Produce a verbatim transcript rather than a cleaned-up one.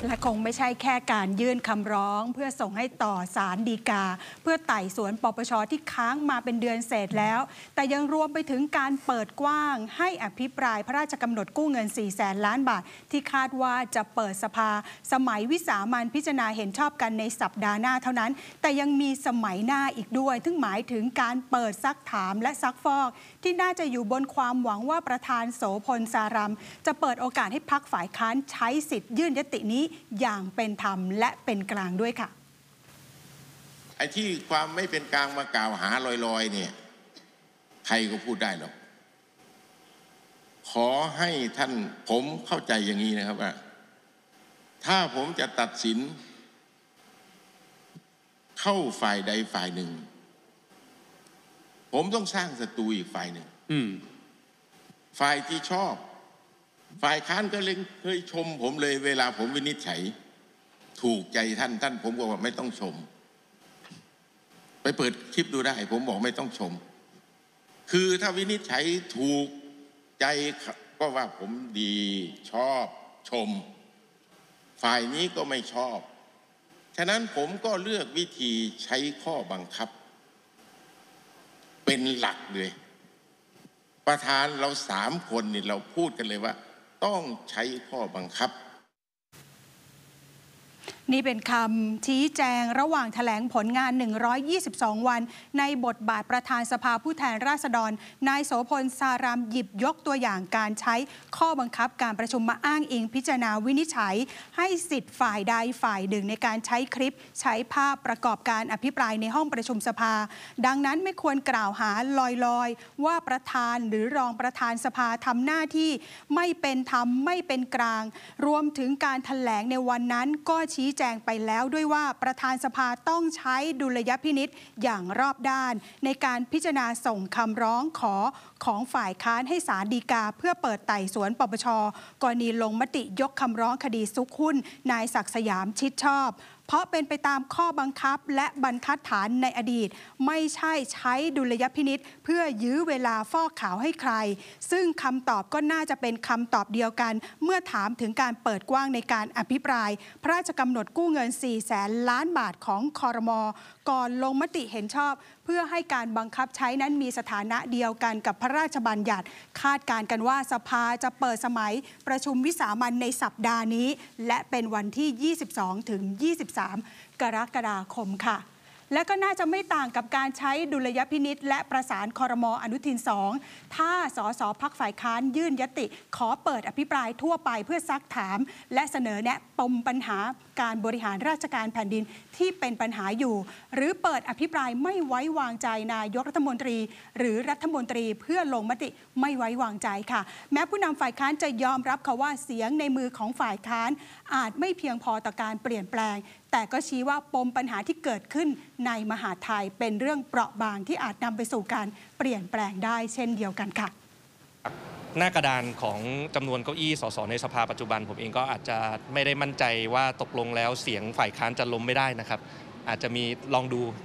และคงไม่ใช่แค่การยื่นคำร้องเพื่อส่งให้ต่อศาลฎีกาเพื่อไต่สวนปปช.ที่ค้างมาเป็นเดือนเศษแล้วแต่ยังรวมไปถึงการเปิดกว้างให้อภิปรายพระราชกำหนดกู้เงินสี่แสนล้านบาทที่คาดว่าจะเปิดสภาสมัยวิสามัญพิจารณาเห็นชอบกันในสัปดาห์หน้าเท่านั้นแต่ยังมีสมัยหน้าอีกด้วยซึ่งหมายถึงการเปิดซักถามและซักฟอกที่น่าจะอยู่บนความหวังว่าประธานโสพลสารัมจะเปิดโอกาสให้พรรคฝ่ายค้านใช้สิทธิ์ยื่นยตินี้อย่างเป็นธรรมและเป็นกลางด้วยค่ะไอ้ที่ความไม่เป็นกลางมากล่าวหาลอยๆเนี่ยใครก็พูดได้หรอกขอให้ท่านผมเข้าใจอย่างนี้นะครับว่าถ้าผมจะตัดสินเข้าฝ่ายใดฝ่ายหนึ่งผมต้องสร้างศัตรูอีกฝ่ายหนึ่งฝ่ายที่ชอบฝ่ายค้านก็เลยเคยชมผมเลยเวลาผมวินิจฉัยถูกใจท่านท่านผมก็บอกไม่ต้องชมไปเปิดคลิปดูได้ผมบอกไม่ต้องชมคือถ้าวินิจฉัยถูกใจก็ว่าผมดีชอบชมฝ่ายนี้ก็ไม่ชอบฉะนั้นผมก็เลือกวิธีใช้ข้อบังคับเป็นหลักเลยประธานเราสามคนนี่เราพูดกันเลยว่าต้องใช้ข้อบังคับนี่เป็นคำชี้แจงระหว่างแถลงผลงานหนึ่งร้อยยี่สิบสองวันในบทบาทประธานสภาผู้แทนราษฎรนายโสพลสารัมหยิบยกตัวอย่างการใช้ข้อบังคับการประชุมมาอ้างอิงพิจารณาวินิจฉัยให้สิทธิ์ฝ่ายใดฝ่ายหนึ่งในการใช้คลิปใช้ภาพประกอบการอภิปรายในห้องประชุมสภาดังนั้นไม่ควรกล่าวหาลอยๆว่าประธานหรือรองประธานสภาทำหน้าที่ไม่เป็นธรรมไม่เป็นกลางรวมถึงการแถลงในวันนั้นก็ชี้แจงไปแล้วด้วยว่าประธานสภาต้องใช้ดุลยพินิจอย่างรอบด้านในการพิจารณาส่งคำร้องขอของฝ่ายค้านให้ศาลฎีกาเพื่อเปิดไต่สวนปปช.กรณีลงมติยกคำร้องคดีซุกหุ้นนายศักดิ์สยามชิดชอบเพราะเป็นไปตามข้อบังคับและบรรทัดฐานในอดีตไม่ใช่ใช้ดุลยพินิจเพื่อยื้อเวลาฟอกขาวให้ใครซึ่งคำตอบก็น่าจะเป็นคำตอบเดียวกันเมื่อถามถึงการเปิดกว้างในการอภิปรายพระราชกำหนดกู้เงินสี่แสนล้านบาทของครม.ก่อนลงมติเห็นชอบเพื่อให้การบังคับใช้นั้นมีสถานะเดียวกันกับพระราชบัญญัติคาดการณ์กันว่าสภาจะเปิดสมัยประชุมวิสามัญในสัปดาห์นี้และเป็นวันที่ยี่สิบสองถึงยี่สิบสามกรกฎาคมค่ะและก็น่าจะไม่ต่างกับการใช้ดุลยพินิจและประสานครม.อนุทินสองถ้าสสพรรคฝ่ายค้านยื่นยติขอเปิดอภิปรายทั่วไปเพื่อซักถามและเสนอแนะปมปัญหาการบริหารราชการแผ่นดินที่เป็นปัญหาอยู่หรือเปิดอภิปรายไม่ไว้วางใจนายกรัฐมนตรีหรือรัฐมนตรีเพื่อลงมติไม่ไว้วางใจค่ะแม้ผู้นำฝ่ายค้านจะยอมรับค่ะว่าเสียงในมือของฝ่ายค้านอาจไม่เพียงพอต่อการเปลี่ยนแปลงแต่ก็ชี้ว่าปมปัญหาที่เกิดขึ้นในมหาดไทยเป็นเรื่องเปราะบางที่อาจนำไปสู่การเปลี่ยนแปลงได้เช่นเดียวกันค่ะหน้ากระดานของจำนวนเก้าอี้สสในสภาปัจจุบันผมเองก็อาจจะไม่ได้มั่นใจว่าตกลงแล้วเสียงฝ่ายค้านจะล้มไม่ได้นะครับอาจจะมีลองดู